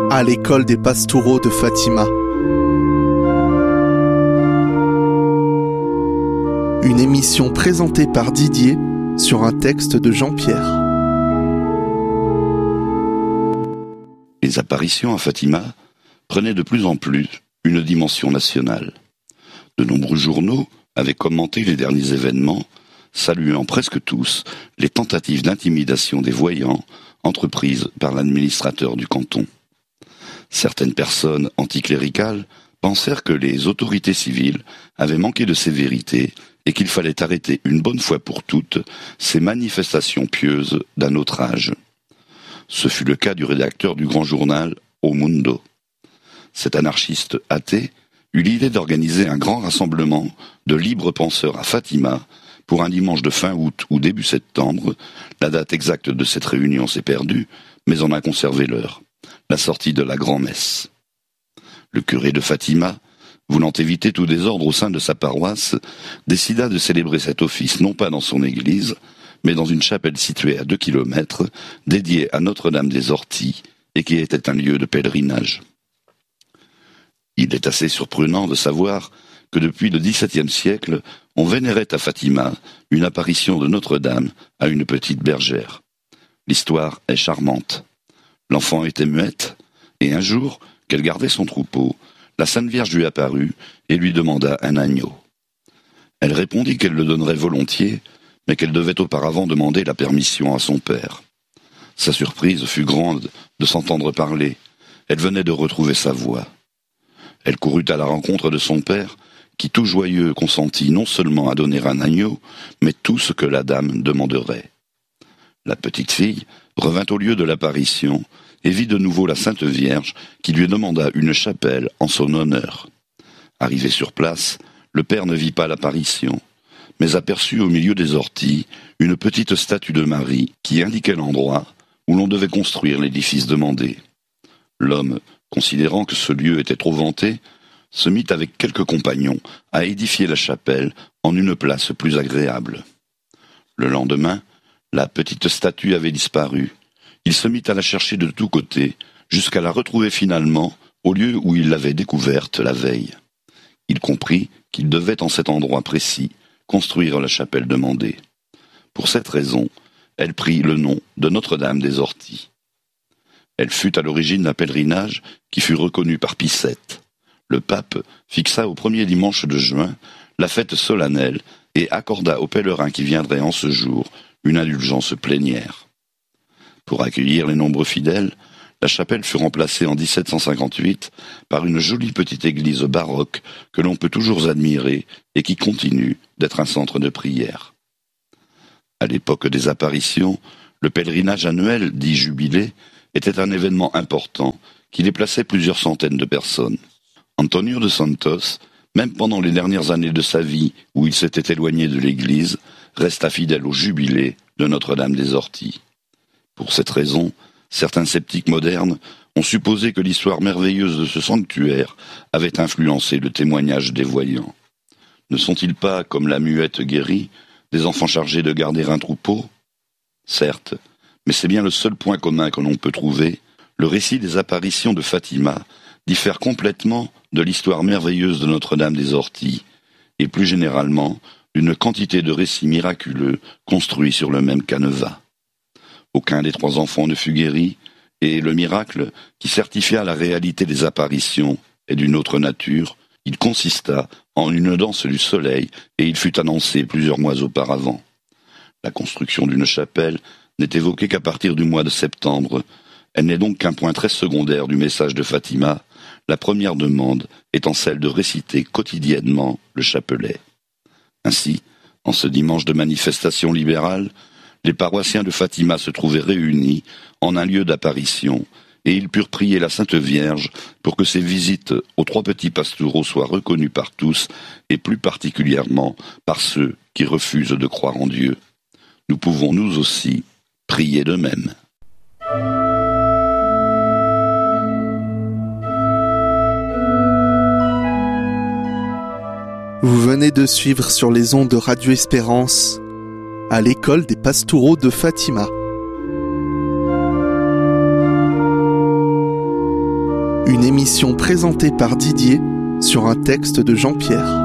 à l'école des Pastoureaux de Fatima. Une émission présentée par Didier sur un texte de Jean-Pierre. Les apparitions à Fatima prenaient de plus en plus une dimension nationale. De nombreux journaux avaient commenté les derniers événements, saluant presque tous les tentatives d'intimidation des voyants entreprises par l'administrateur du canton. Certaines personnes anticléricales pensèrent que les autorités civiles avaient manqué de sévérité et qu'il fallait arrêter une bonne fois pour toutes ces manifestations pieuses d'un autre âge. Ce fut le cas du rédacteur du grand journal O Mundo. Cet anarchiste athée eut l'idée d'organiser un grand rassemblement de libres penseurs à Fatima pour un dimanche de fin août ou début septembre. La date exacte de cette réunion s'est perdue, mais on a conservé l'heure, la sortie de la grand-messe. Le curé de Fatima, voulant éviter tout désordre au sein de sa paroisse, décida de célébrer cet office non pas dans son église, mais dans une chapelle située à 2 kilomètres, dédiée à Notre-Dame des Orties, et qui était un lieu de pèlerinage. Il est assez surprenant de savoir que depuis le XVIIe siècle, on vénérait à Fatima une apparition de Notre-Dame à une petite bergère. L'histoire est charmante. L'enfant était muette, et un jour, qu'elle gardait son troupeau, la Sainte Vierge lui apparut et lui demanda un agneau. Elle répondit qu'elle le donnerait volontiers, mais qu'elle devait auparavant demander la permission à son père. Sa surprise fut grande de s'entendre parler. Elle venait de retrouver sa voix. Elle courut à la rencontre de son père, qui tout joyeux consentit non seulement à donner un agneau, mais tout ce que la dame demanderait. La petite fille revint au lieu de l'apparition et vit de nouveau la Sainte Vierge qui lui demanda une chapelle en son honneur. Arrivé sur place, le père ne vit pas l'apparition, mais aperçut au milieu des orties une petite statue de Marie qui indiquait l'endroit où l'on devait construire l'édifice demandé. L'homme, considérant que ce lieu était trop vanté, se mit avec quelques compagnons à édifier la chapelle en une place plus agréable. Le lendemain, la petite statue avait disparu. Il se mit à la chercher de tous côtés, jusqu'à la retrouver finalement au lieu où il l'avait découverte la veille. Il comprit qu'il devait en cet endroit précis construire la chapelle demandée. Pour cette raison, elle prit le nom de Notre-Dame des Orties. Elle fut à l'origine d'un pèlerinage qui fut reconnu par Pie VII. Le pape fixa au premier dimanche de juin la fête solennelle et accorda aux pèlerins qui viendraient en ce jour une indulgence plénière. Pour accueillir les nombreux fidèles, la chapelle fut remplacée en 1758 par une jolie petite église baroque que l'on peut toujours admirer et qui continue d'être un centre de prière. À l'époque des apparitions, le pèlerinage annuel, dit jubilé, était un événement important qui déplaçait plusieurs centaines de personnes. Antonio de Santos, même pendant les dernières années de sa vie où il s'était éloigné de l'Église, resta fidèle au jubilé de Notre-Dame des Orties. Pour cette raison, certains sceptiques modernes ont supposé que l'histoire merveilleuse de ce sanctuaire avait influencé le témoignage des voyants. Ne sont-ils pas, comme la muette guérie, des enfants chargés de garder un troupeau ? Certes, mais c'est bien le seul point commun que l'on peut trouver. Le récit des apparitions de Fatima diffère complètement de l'histoire merveilleuse de Notre-Dame des Orties, et plus généralement d'une quantité de récits miraculeux construits sur le même canevas. Aucun des 3 enfants ne fut guéri, et le miracle qui certifia la réalité des apparitions est d'une autre nature. Il consista en une danse du soleil, et il fut annoncé plusieurs mois auparavant. La construction d'une chapelle n'est évoquée qu'à partir du mois de septembre. Elle n'est donc qu'un point très secondaire du message de Fatima, la première demande étant celle de réciter quotidiennement le chapelet. Ainsi, en ce dimanche de manifestation libérale, les paroissiens de Fatima se trouvaient réunis en un lieu d'apparition, et ils purent prier la Sainte Vierge pour que ses visites aux 3 petits pastoureaux soient reconnues par tous, et plus particulièrement par ceux qui refusent de croire en Dieu. Nous pouvons nous aussi prier de même. Vous venez de suivre sur les ondes de Radio Espérance à l'école des Pastoureaux de Fatima. Une émission présentée par Didier sur un texte de Jean-Pierre.